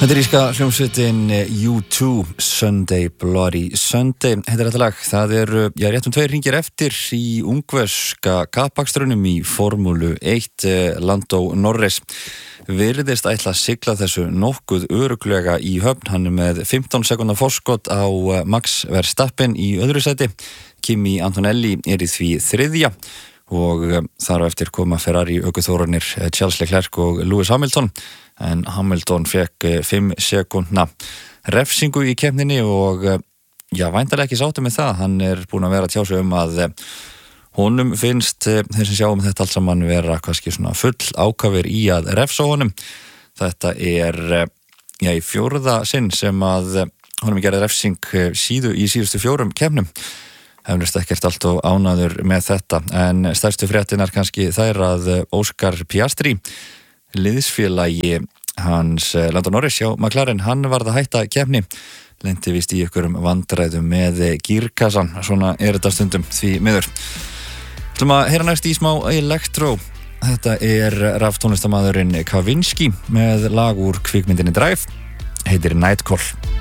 Þetta íska hljómsveitin U2, Sunday Bloody Sunday, heitir þetta lag. Það rétt 2 hringir eftir í ungverska kappakstrunum í Formúlu 1. Lando Norris virðist ætla að sigla þessu nokkuð örugglega í höfn. Hann með 15 sekúndna forskot á Max Verstappen í öðru sæti. Kimi Antonelli í því þriðja og þar á eftir koma Ferrari ökuþórarnir Charles Leclerc og Lewis Hamilton. En Hamilton fekk 5 sekúndna refsingu í keppninni og væntanlega ekki sáttur með það. Hann búinn að vera að tjá sig að honum finnst þeir sem sjáum þetta allt saman vera kannski svona full ákafir í að refsa honum. Þetta í 4. sinn sem að honum gerði refsing í síðustu 4 keppnum. Hefnist ekkert allt og ánæður með þetta, en stærstu fréttin kannski þær að Óskar Piastri, liðsfélagi hans Lando Norris hjá McLaren, hann varð að hætta keppni, lenti vist í einhverjum vandræðum með gírkassan. Svona þetta stundum því miður. Ætlum að heyra næst í smá elektro. Þetta raftónlistarmaðurinn Kavinsky með lag úr kvikmyndinni Drive, heitir Nightcall.